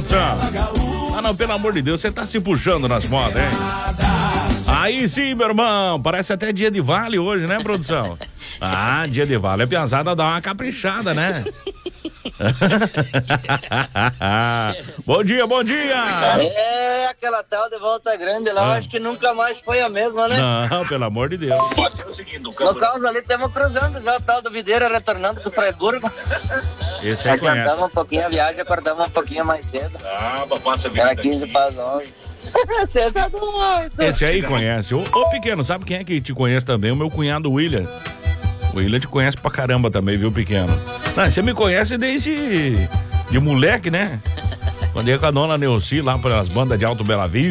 produção? Ah, não, pelo amor de Deus, você tá se puxando nas modas, hein? Aí sim, meu irmão, parece até dia de vale hoje, né, produção? Ah, dia de vale, a piazada dá uma caprichada, né? Bom dia, bom dia! É, aquela tal de Volta Grande lá, acho que nunca mais foi a mesma, né? Não, pelo amor de Deus. No caso ali, estamos cruzando já o tal do Videira, retornando do Freiburgo. Esse aí conhece. Adiantamos um pouquinho a viagem, acordamos um pouquinho mais cedo. Passa a Era 15 para as 11. Você tá doido. Esse aí conhece. Ô, pequeno, sabe quem é que te conhece também? O meu cunhado William. O William te conhece pra caramba também, viu, pequeno? Não, você me conhece desde de moleque, né? Quando ia com a dona Neuci lá pelas bandas de Alto Bela Vista.